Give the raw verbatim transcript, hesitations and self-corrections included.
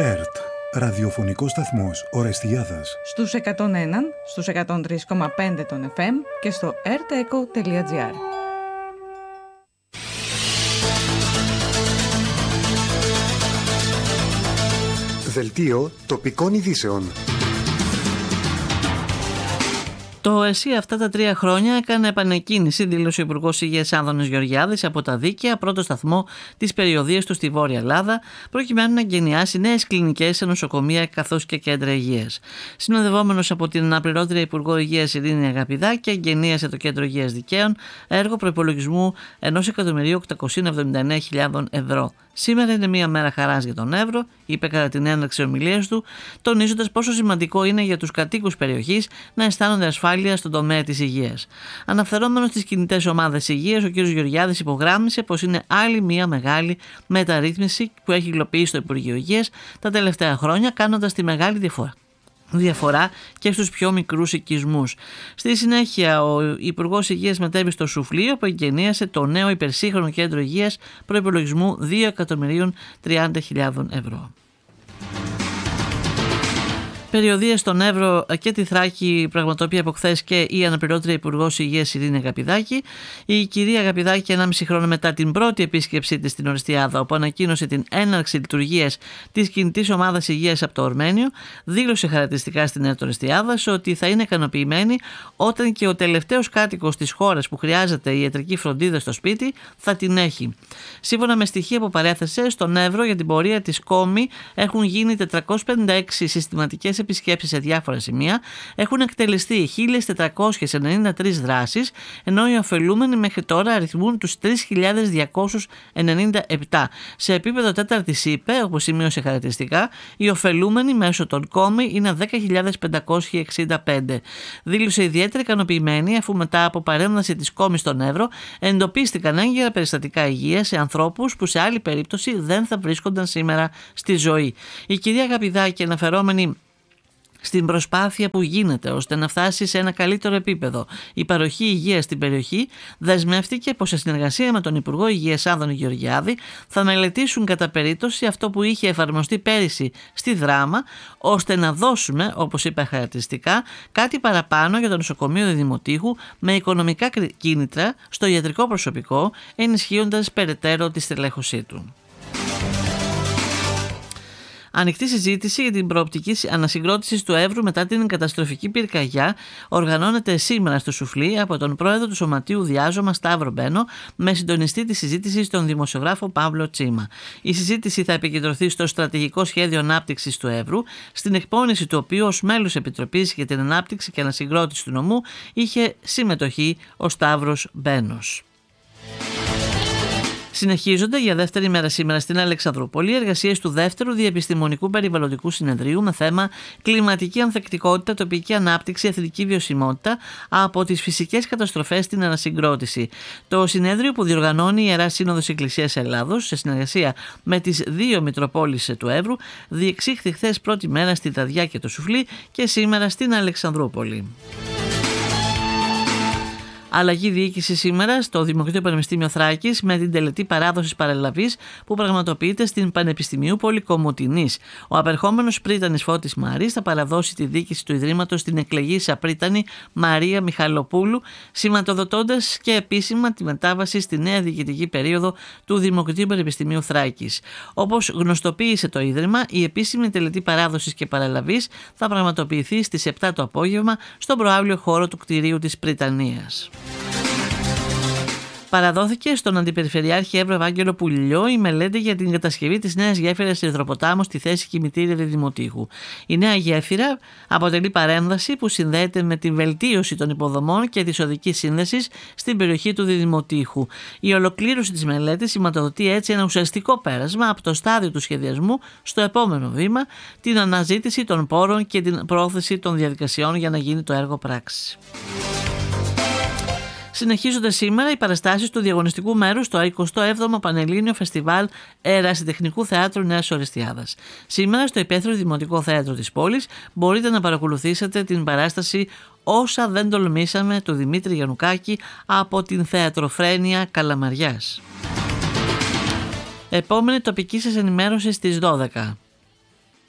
ΕΡΤ, ραδιοφωνικός σταθμός Ορεστιάδας. Στους εκατόν ένα, στους εκατόν τρία κόμμα πέντε των εφ εμ και στο ερτεκο τελεία τζι άρ. Δελτίο τοπικών ειδήσεων. Το ΕΣΥ αυτά τα τρία χρόνια έκανε επανεκκίνηση, δήλωσε ο Υπουργός Υγείας Άδωνης Γεωργιάδης, από τα Δίκαια, πρώτο σταθμό της περιοδίας του στη Βόρεια Ελλάδα, προκειμένου να εγκαινιάσει νέες κλινικές σε νοσοκομεία καθώς και κέντρα υγείας. Συνοδευόμενος από την αναπληρώτρια Υπουργό Υγείας Ειρήνη Αγαπηδάκη, εγκαινίασε το Κέντρο Υγείας Δικαίων, έργο προϋπολογισμού ενός εκατομμυρίου οκτακόσιες εβδομήντα εννέα χιλιάδες ευρώ. Σήμερα είναι μια μέρα χαράς για τον Εύρο, είπε κατά την έναρξη ομιλίας του, τονίζοντας πόσο σημαντικό είναι για τους κατοίκους περιοχής να αισθάνονται ασφάλεια στον τομέα της υγείας. Αναφερόμενος στις κινητές ομάδες υγείας, ο κ. Γεωργιάδης υπογράμμισε πως είναι άλλη μια μεγάλη μεταρρύθμιση που έχει υλοποιήσει το Υπουργείο Υγείας τα τελευταία χρόνια, κάνοντας τη μεγάλη διαφορά. διαφορά και στους πιο μικρούς οικισμούς. Στη συνέχεια, ο Υπουργός Υγείας μετέβη στο Σουφλίο που εγκαινίασε το νέο υπερσύγχρονο κέντρο υγείας προϋπολογισμού δύο εκατομμυρίων τριάντα χιλιάδες ευρώ. Περιοδίες στον Εύρο και τη Θράκη πραγματοποιεί από χθες και η αναπληρώτρια Υπουργός Υγείας Ειρήνη Αγαπηδάκη. Η κυρία Αγαπηδάκη, ενάμιση χρόνο μετά την πρώτη επίσκεψή της στην Ορεστιάδα, όπου ανακοίνωσε την έναρξη λειτουργίας της κινητής ομάδας υγείας από το Ορμένιο, δήλωσε χαρακτηριστικά στην ΕΡΤ Ορεστιάδας ότι θα είναι ικανοποιημένη όταν και ο τελευταίος κάτοικος της χώρας που χρειάζεται ιατρική φροντίδα στο σπίτι θα την έχει. Σύμφωνα με στοιχεία που παρέθεσε, στον Εύρο για την πορεία της Κόμη έχουν γίνει τετρακόσιες πενήντα έξι συστηματικές επισκέψεις σε διάφορα σημεία, έχουν εκτελεστεί χίλιες τετρακόσιες ενενήντα τρεις δράσεις, ενώ οι ωφελούμενοι μέχρι τώρα αριθμούν τους τρεις χιλιάδες διακόσιους ενενήντα επτά. Σε επίπεδο τέταρτης ΥΠΕ, όπως σημείωσε χαρακτηριστικά, οι ωφελούμενοι μέσω των Κόμη είναι δέκα χιλιάδες πεντακόσιοι εξήντα πέντε. Δήλωσε ιδιαίτερα ικανοποιημένη αφού μετά από παρέμβαση της Κόμη στον Εύρο εντοπίστηκαν έγκαιρα περιστατικά υγείας σε ανθρώπους που σε άλλη περίπτωση δεν θα βρίσκονταν σήμερα στη ζωή. Η κυρία Αγαπηδάκη, αναφερόμενη στην προσπάθεια που γίνεται ώστε να φτάσει σε ένα καλύτερο επίπεδο η παροχή υγείας στην περιοχή, δεσμεύτηκε πως σε συνεργασία με τον Υπουργό Υγείας Άδωνη Γεωργιάδη θα μελετήσουν κατά περίπτωση αυτό που είχε εφαρμοστεί πέρυσι στη Δράμα, ώστε να δώσουμε, όπως είπα χαρακτηριστικά, κάτι παραπάνω για το νοσοκομείο Διδημοτήχου με οικονομικά κίνητρα στο ιατρικό προσωπικό, ενισχύοντας περαιτέρω τη στελέχωσή του. Ανοιχτή συζήτηση για την προοπτική ανασυγκρότηση του Εύρου μετά την καταστροφική πυρκαγιά οργανώνεται σήμερα στο Σουφλί από τον πρόεδρο του Σωματείου Διάζωμα Σταύρο Μπένο, με συντονιστή τη συζήτηση τον δημοσιογράφο Παύλο Τσίμα. Η συζήτηση θα επικεντρωθεί στο στρατηγικό σχέδιο ανάπτυξης του Εύρου, στην εκπόνηση του οποίου ως μέλος Επιτροπής για την Ανάπτυξη και Ανασυγκρότηση του Νομού είχε συμμετοχή ο Σταύρος Μπένος. Συνεχίζονται για δεύτερη μέρα σήμερα στην Αλεξανδρούπολη εργασίες του δεύτερου Διεπιστημονικού Περιβαλλοντικού Συνεδρίου με θέμα κλιματική ανθεκτικότητα, τοπική ανάπτυξη, εθνική βιωσιμότητα από τις φυσικές καταστροφές στην ανασυγκρότηση. Το συνέδριο, που διοργανώνει η Ιερά Σύνοδος Εκκλησίας Ελλάδος σε συνεργασία με τις δύο Μητροπόλεις του Εύρου, διεξήχθη χθες πρώτη μέρα στη Δαδιά και το Σουφλί και σήμερα στην Αλεξανδρούπολη. Αλλαγή διοίκηση σήμερα στο Δημοκρατικό Πανεπιστήμιο Θράκης με την τελετή παράδοσης παραλαβής που πραγματοποιείται στην Πανεπιστημίου Πολυκομοτηνής. Ο απερχόμενος πρίτανης Φώτης Μαρής θα παραδώσει τη διοίκηση του Ιδρύματος στην εκλεγήσα πρίτανη Μαρία Μιχαλοπούλου, σηματοδοτώντας και επίσημα τη μετάβαση στη νέα διοικητική περίοδο του Δημοκρατικού Πανεπιστημίου Θράκης. Όπως γνωστοποίησε το Ίδρυμα, η επίσημη τελετή παράδοσης και παραλαβής θα πραγματοποιηθεί στις επτά το απόγευμα στον προαύλιο χώρο του κτηρίου της Πριτανίας. Παραδόθηκε στον Αντιπεριφερειάρχη Εύρου Ευάγγελο Πουλιλιό η μελέτη για την κατασκευή της νέας γέφυρας Ιδροποτάμου στη θέση κημητήρια Διδημοτήχου. Η νέα γέφυρα αποτελεί παρέμβαση που συνδέεται με τη βελτίωση των υποδομών και της οδικής σύνδεσης στην περιοχή του Διδημοτήχου. Η ολοκλήρωση της μελέτης σηματοδοτεί έτσι ένα ουσιαστικό πέρασμα από το στάδιο του σχεδιασμού στο επόμενο βήμα, την αναζήτηση των πόρων και την πρόθεση των διαδικασιών για να γίνει το έργο πράξη. Συνεχίζονται σήμερα οι παραστάσεις του διαγωνιστικού μέρους στο εικοστό έβδομο Πανελλήνιο Φεστιβάλ Ερασιτεχνικού Θεάτρου Νέας Ορεστιάδας. Σήμερα στο υπαίθριο Δημοτικό Θέατρο της πόλης μπορείτε να παρακολουθήσετε την παράσταση «Όσα δεν τολμήσαμε» του Δημήτρη Γιαννουκάκη από την Θεατροφρένεια Καλαμαριάς. Επόμενη τοπική σας ενημέρωση στις δώδεκα.